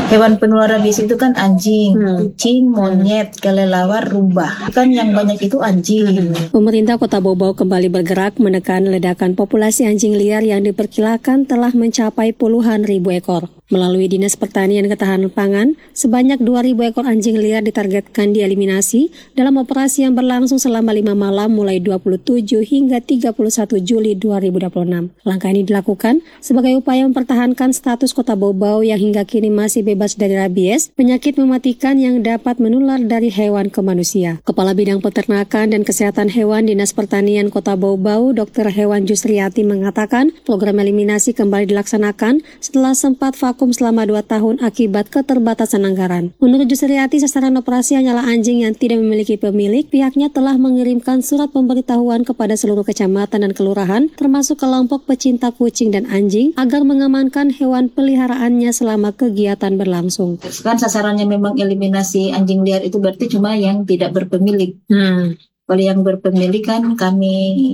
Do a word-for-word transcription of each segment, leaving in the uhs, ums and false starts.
Hewan penular rabies itu kan anjing, hmm. kucing, monyet, kelelawar, rubah. Kan yang banyak itu anjing. Pemerintah Kota Bau Bau kembali bergerak menekan ledakan populasi anjing liar yang diperkirakan telah mencapai puluhan ribu ekor. Melalui Dinas Pertanian Ketahanan Pangan, sebanyak dua ribu ekor anjing liar ditargetkan dieliminasi dalam operasi yang berlangsung selama lima malam mulai dua puluh tujuh hingga tiga puluh satu Juli dua ribu dua puluh enam. Langkah ini dilakukan sebagai upaya mempertahankan status Kota Bau Bau yang hingga kini masih bebas dari rabies, penyakit mematikan yang dapat menular dari hewan ke manusia. Kepala Bidang Peternakan dan Kesehatan Hewan Dinas Pertanian Kota Bau Bau, Dokter Hewan Jusriati mengatakan program eliminasi kembali dilaksanakan setelah sempat vakum selama dua tahun akibat keterbatasan anggaran. Menurut Jusriati, sasaran operasi hanyalah anjing yang tidak memiliki pemilik. Pihaknya telah mengirimkan surat pemberitahuan kepada seluruh kecamatan dan kelurahan, termasuk kelompok pecinta kucing dan anjing, agar mengamankan hewan peliharaannya selama kegiatan berlangsung. Kan sasarannya memang eliminasi anjing liar itu berarti cuma yang tidak berpemilik. Hmm. Kalau yang berpemilik kan kami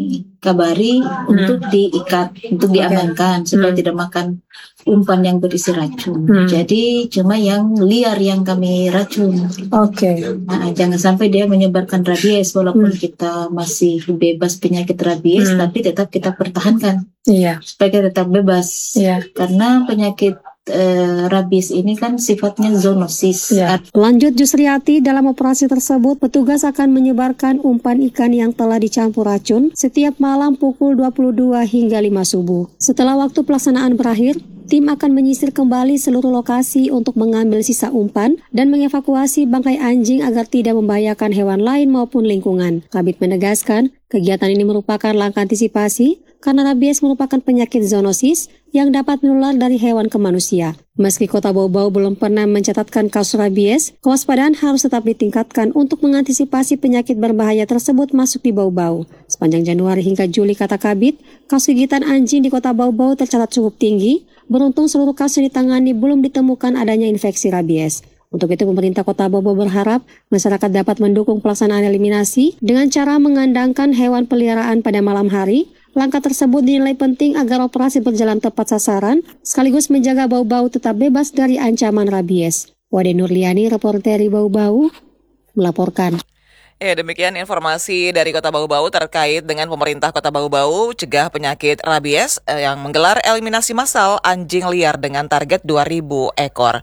kabari hmm. untuk diikat, untuk diamankan supaya hmm. tidak makan umpan yang berisi racun. Hmm. Jadi cuma yang liar yang kami racun. Oke. Okay. Nah, jangan sampai dia menyebarkan rabies walaupun hmm. kita masih bebas penyakit rabies, hmm. tapi tetap kita pertahankan. Iya. Supaya kita tetap bebas. Iya. Karena penyakit Uh, rabies ini kan sifatnya zoonosis. Ya. Lanjut Jusriati, dalam operasi tersebut petugas akan menyebarkan umpan ikan yang telah dicampur racun setiap malam pukul dua puluh dua hingga lima subuh. Setelah waktu pelaksanaan berakhir, tim akan menyisir kembali seluruh lokasi untuk mengambil sisa umpan dan mengevakuasi bangkai anjing agar tidak membahayakan hewan lain maupun lingkungan. Kabid menegaskan, kegiatan ini merupakan langkah antisipasi karena rabies merupakan penyakit zoonosis yang dapat menular dari hewan ke manusia. Meski Kota Bau Bau belum pernah mencatatkan kasus rabies, kewaspadaan harus tetap ditingkatkan untuk mengantisipasi penyakit berbahaya tersebut masuk di Bau Bau. Sepanjang Januari hingga Juli, kata Kabid, kasus gigitan anjing di Kota Bau Bau tercatat cukup tinggi. Beruntung seluruh kasus yang ditangani belum ditemukan adanya infeksi rabies. Untuk itu pemerintah Kota Bau Bau berharap masyarakat dapat mendukung pelaksanaan eliminasi dengan cara mengandangkan hewan peliharaan pada malam hari. Langkah tersebut dinilai penting agar operasi berjalan tepat sasaran, sekaligus menjaga Bau Bau tetap bebas dari ancaman rabies. Wade Nurliani, reporter Bau Bau, melaporkan. Ya, demikian informasi dari Kota Bau Bau terkait dengan pemerintah Kota Bau Bau cegah penyakit rabies yang menggelar eliminasi massal anjing liar dengan target dua ribu ekor.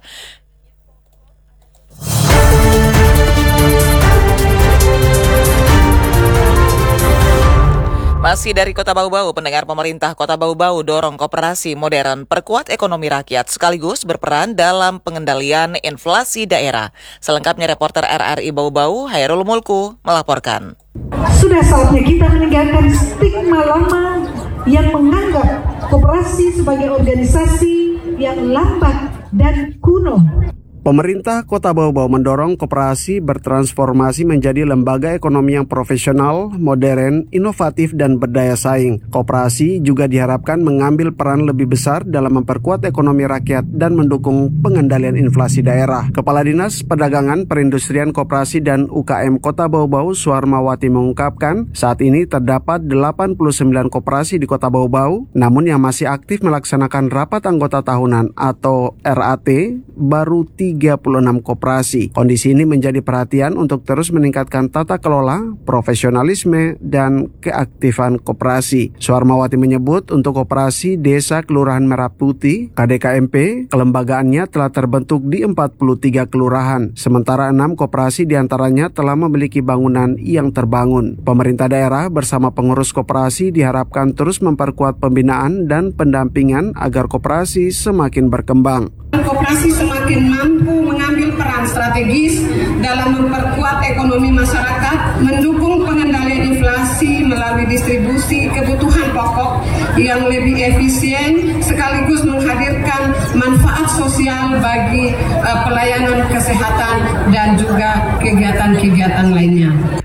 Masih dari Kota Bau Bau, pendengar, pemerintah Kota Bau Bau dorong koperasi modern perkuat ekonomi rakyat sekaligus berperan dalam pengendalian inflasi daerah. Selengkapnya reporter R R I Bau Bau, Hairul Mulku, melaporkan. Sudah saatnya kita meninggalkan stigma lama yang menganggap koperasi sebagai organisasi yang lambat dan kuno. Pemerintah Kota Bau Bau mendorong koperasi bertransformasi menjadi lembaga ekonomi yang profesional, modern, inovatif, dan berdaya saing. Koperasi juga diharapkan mengambil peran lebih besar dalam memperkuat ekonomi rakyat dan mendukung pengendalian inflasi daerah. Kepala Dinas Perdagangan, Perindustrian, Koperasi, dan U K M Kota Bau Bau, Suarmawati, mengungkapkan saat ini terdapat delapan puluh sembilan koperasi di Kota Bau Bau, namun yang masih aktif melaksanakan rapat anggota tahunan atau R A T baru tiga puluh enam koperasi. Kondisi ini menjadi perhatian untuk terus meningkatkan tata kelola, profesionalisme, dan keaktifan koperasi. Suarmawati menyebut untuk koperasi Desa Kelurahan Merah Putih, K D K M P, kelembagaannya telah terbentuk di empat puluh tiga kelurahan, sementara enam koperasi diantaranya telah memiliki bangunan yang terbangun. Pemerintah daerah bersama pengurus koperasi diharapkan terus memperkuat pembinaan dan pendampingan agar koperasi semakin berkembang. Koperasi semakin mampu mengambil peran strategis dalam memperkuat ekonomi masyarakat, mendukung pengendalian inflasi melalui distribusi kebutuhan pokok yang lebih efisien, sekaligus menghadirkan manfaat sosial bagi uh, pelayanan kesehatan dan juga kegiatan-kegiatan lainnya.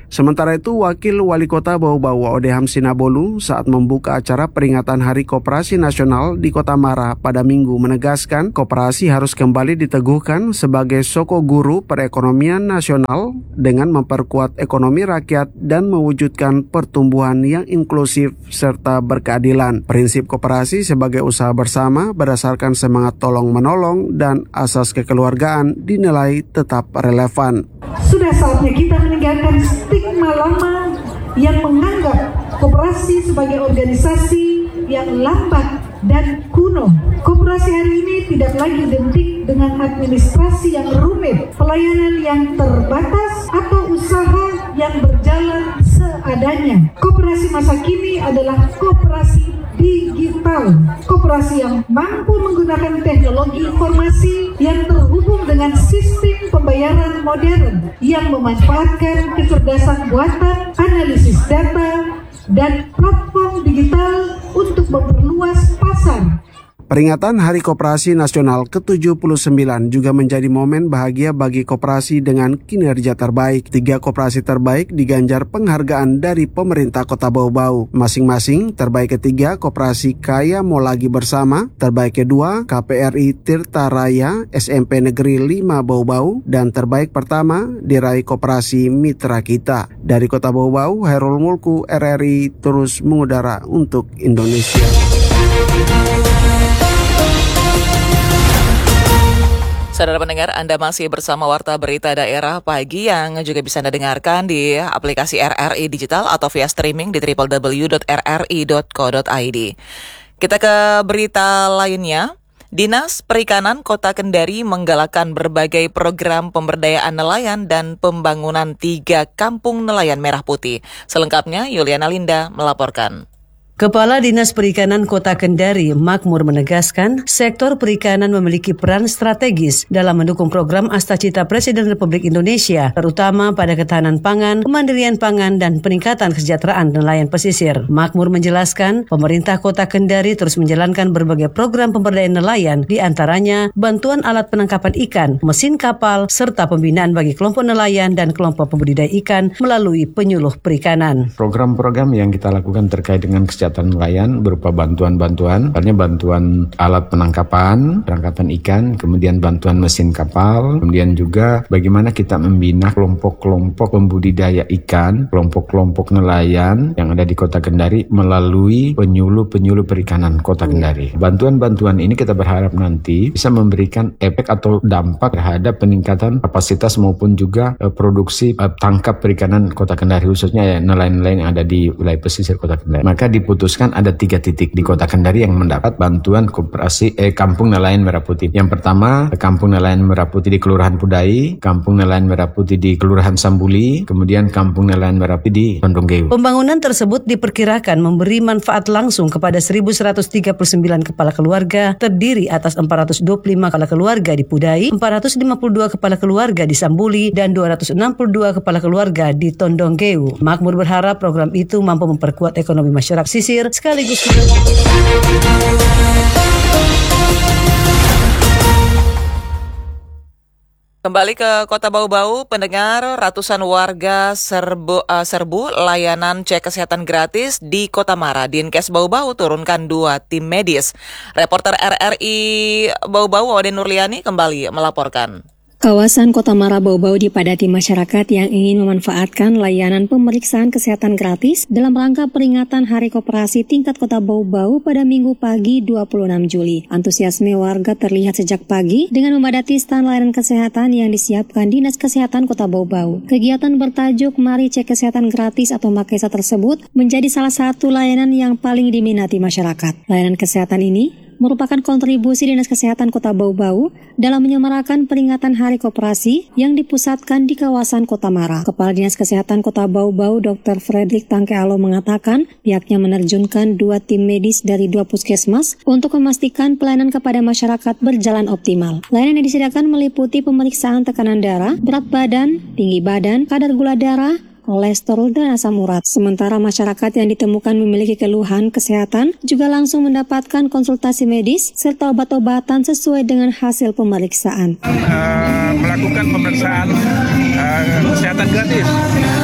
Sementara itu, Wakil Wali Kota Bau-Bau Odeham Sinabolu saat membuka acara peringatan Hari Koperasi Nasional di Kota Mara pada Minggu menegaskan koperasi harus kembali diteguhkan sebagai soko guru perekonomian nasional dengan memperkuat ekonomi rakyat dan mewujudkan pertumbuhan yang inklusif serta berkeadilan. Prinsip koperasi sebagai usaha bersama berdasarkan semangat tolong-menolong dan asas kekeluargaan dinilai tetap relevan. Sudah saatnya kita meninggalkan stigma lama yang menganggap koperasi sebagai organisasi yang lambat dan kuno. Koperasi hari ini tidak lagi identik dengan administrasi yang rumit, pelayanan yang terbatas, atau usaha yang berjalan seadanya. Koperasi masa kini adalah koperasi digital, koperasi yang mampu menggunakan teknologi informasi yang terhubung dengan sistem pembayaran modern yang memanfaatkan kecerdasan buatan, analisis data, dan platform digital untuk memperluas pasar. Peringatan Hari Koperasi Nasional ke tujuh puluh sembilan juga menjadi momen bahagia bagi koperasi dengan kinerja terbaik. Tiga koperasi terbaik diganjar penghargaan dari pemerintah Kota Bau-Bau. Masing-masing terbaik ketiga Koperasi Kaya Mau Lagi Bersama, terbaik kedua K P R I Tirta Raya S M P Negeri lima Bau-Bau, dan terbaik pertama diraih Koperasi Mitra Kita. Dari Kota Bau-Bau, Hairul Mulku, R R I terus mengudara untuk Indonesia. Saudara pendengar, Anda masih bersama Warta Berita Daerah Pagi yang juga bisa Anda dengarkan di aplikasi R R I Digital atau via streaming di w w w dot r r i dot co dot i d. Kita ke berita lainnya. Dinas Perikanan Kota Kendari menggalakkan berbagai program pemberdayaan nelayan dan pembangunan tiga kampung nelayan merah putih. Selengkapnya, Yuliana Linda melaporkan. Kepala Dinas Perikanan Kota Kendari, Makmur, menegaskan sektor perikanan memiliki peran strategis dalam mendukung program Astacita Presiden Republik Indonesia, terutama pada ketahanan pangan, kemandirian pangan, dan peningkatan kesejahteraan nelayan pesisir. Makmur menjelaskan, pemerintah Kota Kendari terus menjalankan berbagai program pemberdayaan nelayan, di antaranya bantuan alat penangkapan ikan, mesin kapal, serta pembinaan bagi kelompok nelayan dan kelompok pembudidaya ikan melalui penyuluh perikanan. Program-program yang kita lakukan terkait dengan kesejahteraan nelayan berupa bantuan-bantuan, misalnya bantuan alat penangkapan, penangkapan ikan, kemudian bantuan mesin kapal, kemudian juga bagaimana kita membina kelompok-kelompok pembudidaya ikan, kelompok-kelompok nelayan yang ada di Kota Kendari melalui penyuluh-penyuluh perikanan Kota Kendari. Bantuan-bantuan ini kita berharap nanti bisa memberikan efek atau dampak terhadap peningkatan kapasitas maupun juga eh, produksi eh, tangkap perikanan Kota Kendari, khususnya ya, nelayan-nelayan yang ada di wilayah pesisir Kota Kendari. Maka di Putuskan ada tiga titik di Kota Kendari yang mendapat bantuan koperasi eh, Kampung Nelayan Merah Putih. Yang pertama, Kampung Nelayan Merah Putih di Kelurahan Pudai, Kampung Nelayan Merah Putih di Kelurahan Sambuli, kemudian Kampung Nelayan Merah Putih di Tondonggeu. Pembangunan tersebut diperkirakan memberi manfaat langsung kepada seribu seratus tiga puluh sembilan kepala keluarga, terdiri atas empat ratus dua puluh lima kepala keluarga di Pudai, empat ratus lima puluh dua kepala keluarga di Sambuli, dan dua ratus enam puluh dua kepala keluarga di Tondonggeu. Makmur berharap program itu mampu memperkuat ekonomi masyarakat sisir sekaligus Kembali ke Kota Bau-Bau, pendengar, ratusan warga serbu, uh, serbu layanan cek kesehatan gratis di Kota Mara. Dinkes Bau-Bau turunkan dua tim medis. Reporter R R I Bau-Bau, Ode Nurliani, kembali melaporkan. Kawasan Kota Mara Bau-Bau dipadati masyarakat yang ingin memanfaatkan layanan pemeriksaan kesehatan gratis dalam rangka peringatan Hari Koperasi tingkat Kota Bau-Bau pada Minggu pagi dua puluh enam Juli. Antusiasme warga terlihat sejak pagi dengan memadati stan layanan kesehatan yang disiapkan Dinas Kesehatan Kota Bau-Bau. Kegiatan bertajuk Mari Cek Kesehatan Gratis atau Makesa tersebut menjadi salah satu layanan yang paling diminati masyarakat. Layanan kesehatan ini merupakan kontribusi Dinas Kesehatan Kota Bau-Bau dalam menyemarakan peringatan Hari Koperasi yang dipusatkan di kawasan Kota Mara. Kepala Dinas Kesehatan Kota Bau-Bau, Doktor Fredrik Tangkealo, mengatakan pihaknya menerjunkan dua tim medis dari dua puskesmas untuk memastikan pelayanan kepada masyarakat berjalan optimal. Layanan yang disediakan meliputi pemeriksaan tekanan darah, berat badan, tinggi badan, kadar gula darah, kolesterol, dan asam urat. Sementara masyarakat yang ditemukan memiliki keluhan kesehatan juga langsung mendapatkan konsultasi medis serta obat-obatan sesuai dengan hasil pemeriksaan. Uh, melakukan pemeriksaan uh, kesehatan gratis. Uh, kami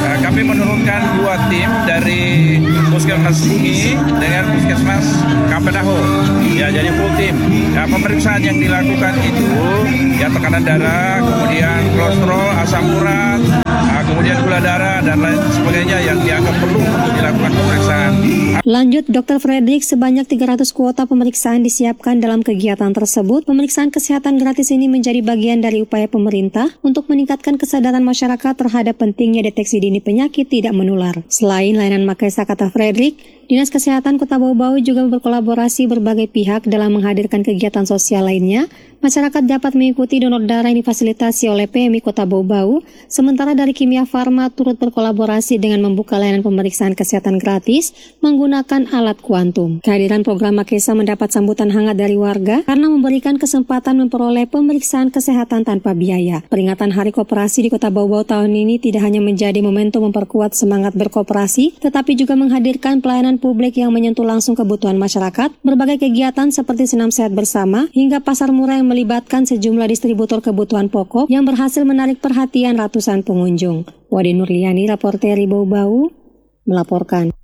kami menurunkan dua tim dari Puskesmas Sungi dengan Puskesmas Kampedaho. Ya, jadi full tim. Ya, pemeriksaan yang dilakukan itu ya tekanan darah, kemudian kolesterol, asam urat, nah, kemudian gula darah dan lain sebagainya yang dianggap perlu untuk dilakukan pemeriksaan. Lanjut, Dokter Fredrik, sebanyak tiga ratus kuota pemeriksaan disiapkan dalam kegiatan tersebut. Pemeriksaan kesehatan gratis ini menjadi bagian dari upaya pemerintah untuk meningkatkan kesadaran masyarakat terhadap pentingnya deteksi dini penyakit tidak menular. Selain layanan Makesa, kata Fredrik, Dinas Kesehatan Kota Bau-Bau juga berkolaborasi berbagai pihak dalam menghadirkan kegiatan sosial lainnya. Masyarakat dapat mengikuti donor darah yang difasilitasi oleh P M I Kota Bau-Bau, sementara dari Kimia Farma turut berkolaborasi dengan membuka layanan pemeriksaan kesehatan gratis menggunakan alat kuantum. Kehadiran program Makesa mendapat sambutan hangat dari warga karena memberikan kesempatan memperoleh pemeriksaan kesehatan tanpa biaya. Peringatan Hari Koperasi di Kota Bau-Bau tahun ini tidak hanya menjadi momentum memperkuat semangat berkoperasi, tetapi juga menghadirkan pelayanan publik yang menyentuh langsung kebutuhan masyarakat, berbagai kegiatan seperti senam sehat bersama, hingga pasar murah yang melibatkan sejumlah distributor kebutuhan pokok yang berhasil menarik perhatian ratusan pengunjung. Wadi Nurliani, reporter Bau-Bau, melaporkan.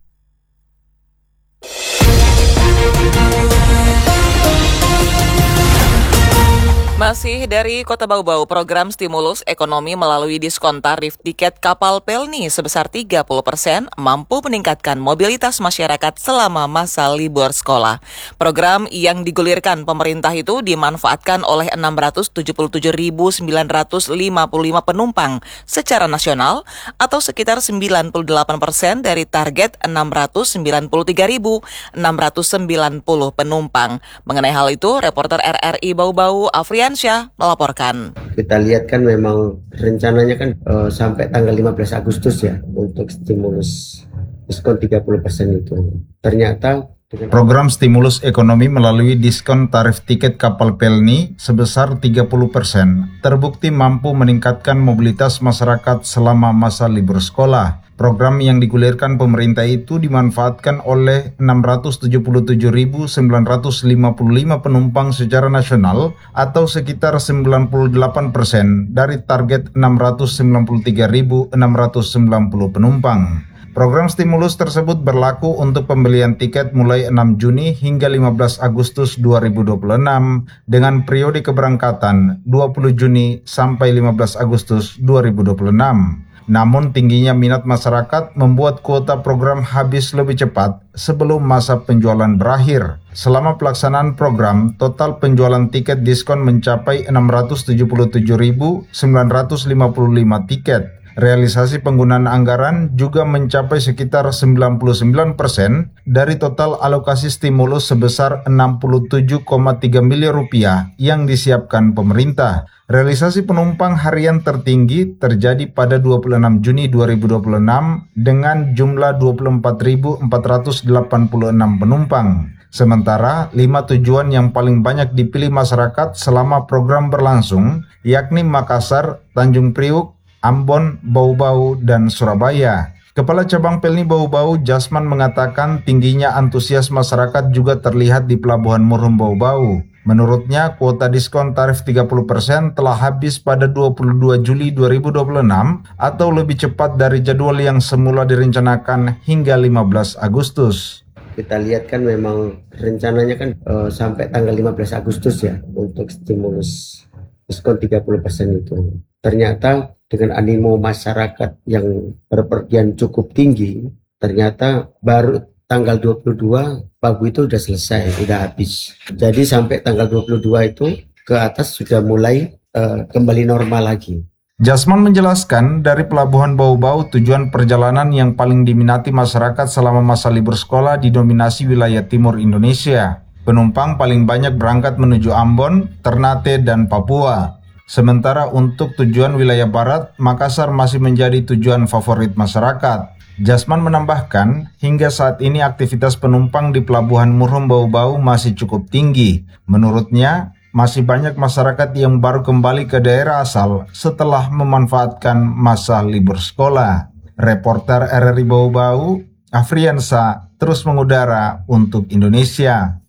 Masih dari Kota Bau-Bau, program stimulus ekonomi melalui diskon tarif tiket kapal Pelni sebesar tiga puluh persen mampu meningkatkan mobilitas masyarakat selama masa libur sekolah. Program yang digulirkan pemerintah itu dimanfaatkan oleh enam ratus tujuh puluh tujuh ribu sembilan ratus lima puluh lima penumpang secara nasional atau sekitar sembilan puluh delapan persen dari target enam ratus sembilan puluh tiga ribu enam ratus sembilan puluh penumpang. Mengenai hal itu, reporter R R I Bau-Bau Afrian Syah melaporkan. Kita lihat kan memang rencananya kan uh, sampai tanggal lima belas Agustus ya untuk stimulus diskon tiga puluh persen itu. Ternyata program stimulus ekonomi melalui diskon tarif tiket kapal Pelni sebesar tiga puluh persen terbukti mampu meningkatkan mobilitas masyarakat selama masa libur sekolah. Program yang digulirkan pemerintah itu dimanfaatkan oleh enam ratus tujuh puluh tujuh ribu sembilan ratus lima puluh lima penumpang secara nasional atau sekitar sembilan puluh delapan persen dari target enam ratus sembilan puluh tiga ribu enam ratus sembilan puluh penumpang. Program stimulus tersebut berlaku untuk pembelian tiket mulai enam Juni hingga lima belas Agustus dua ribu dua puluh enam dengan periode keberangkatan dua puluh Juni sampai lima belas Agustus dua ribu dua puluh enam. Namun tingginya minat masyarakat membuat kuota program habis lebih cepat sebelum masa penjualan berakhir. Selama pelaksanaan program, total penjualan tiket diskon mencapai enam ratus tujuh puluh tujuh ribu sembilan ratus lima puluh lima tiket. Realisasi penggunaan anggaran juga mencapai sekitar sembilan puluh sembilan persen dari total alokasi stimulus sebesar enam puluh tujuh koma tiga miliar rupiah yang disiapkan pemerintah. Realisasi penumpang harian tertinggi terjadi pada dua puluh enam Juni dua ribu dua puluh enam dengan jumlah dua puluh empat ribu empat ratus delapan puluh enam penumpang. Sementara, lima tujuan yang paling banyak dipilih masyarakat selama program berlangsung, yakni Makassar, Tanjung Priuk, Ambon, Bau-Bau, dan Surabaya. Kepala Cabang Pelni Bau-Bau, Jasman, mengatakan tingginya antusias masyarakat juga terlihat di Pelabuhan Murum Bau-Bau. Menurutnya, kuota diskon tarif tiga puluh persen telah habis pada dua puluh dua Juli dua ribu dua puluh enam atau lebih cepat dari jadwal yang semula direncanakan hingga lima belas Agustus. Kita lihat kan memang rencananya kan uh, sampai tanggal lima belas Agustus ya untuk stimulus diskon tiga puluh persen itu. Ternyata dengan animo masyarakat yang berpergian cukup tinggi, ternyata baru tanggal dua puluh dua Pagu itu sudah selesai, sudah habis. Jadi sampai tanggal dua puluh dua itu ke atas sudah mulai uh, kembali normal lagi. Jasman menjelaskan dari Pelabuhan Bau-Bau tujuan perjalanan yang paling diminati masyarakat selama masa libur sekolah didominasi wilayah timur Indonesia. Penumpang paling banyak berangkat menuju Ambon, Ternate, dan Papua. Sementara untuk tujuan wilayah barat, Makassar masih menjadi tujuan favorit masyarakat. Jasman menambahkan, hingga saat ini aktivitas penumpang di Pelabuhan Murum Bau-Bau masih cukup tinggi. Menurutnya, masih banyak masyarakat yang baru kembali ke daerah asal setelah memanfaatkan masa libur sekolah. Reporter R R I Bau-Bau, Afrian Syah, terus mengudara untuk Indonesia.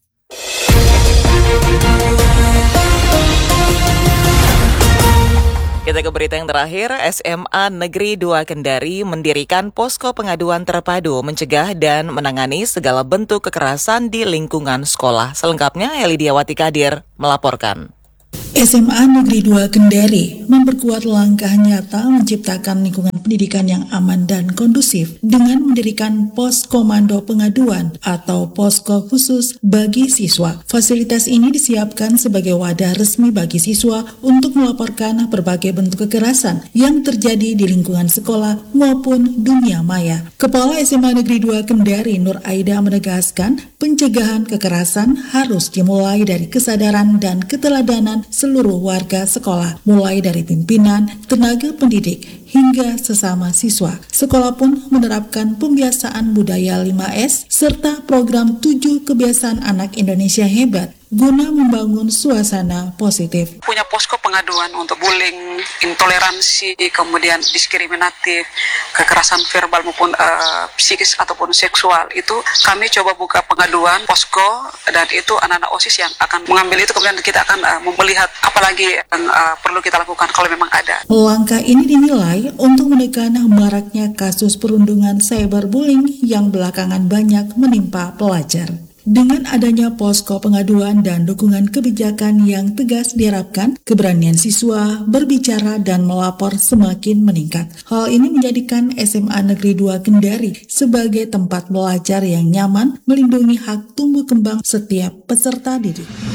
Kita ke berita yang terakhir, S M A Negeri dua Kendari mendirikan posko pengaduan terpadu mencegah dan menangani segala bentuk kekerasan di lingkungan sekolah. Selengkapnya, Elidiawati Kadir melaporkan. S M A Negeri dua Kendari memperkuat langkah nyata menciptakan lingkungan pendidikan yang aman dan kondusif dengan mendirikan pos komando pengaduan atau posko khusus bagi siswa. Fasilitas ini disiapkan sebagai wadah resmi bagi siswa untuk melaporkan berbagai bentuk kekerasan yang terjadi di lingkungan sekolah maupun dunia maya. Kepala S M A Negeri dua Kendari Nur Aida menegaskan pencegahan kekerasan harus dimulai dari kesadaran dan keteladanan seluruh warga sekolah, mulai dari pimpinan, tenaga pendidik, hingga sesama siswa. Sekolah pun menerapkan pembiasaan budaya lima S serta program tujuh kebiasaan anak Indonesia hebat guna membangun suasana positif. Punya posko pengaduan untuk bullying, intoleransi, kemudian diskriminatif, kekerasan verbal maupun uh, psikis ataupun seksual. Itu kami coba buka pengaduan posko, dan itu anak-anak OSIS yang akan mengambil itu, kemudian kita akan uh, melihat apa lagi yang uh, perlu kita lakukan kalau memang ada. Langkah ini dinilai untuk menekan maraknya kasus perundungan cyberbullying yang belakangan banyak menimpa pelajar. Dengan adanya posko pengaduan dan dukungan kebijakan yang tegas diharapkan, keberanian siswa berbicara dan melapor semakin meningkat. Hal ini menjadikan S M A Negeri dua Kendari sebagai tempat belajar yang nyaman, melindungi hak tumbuh kembang setiap peserta didik.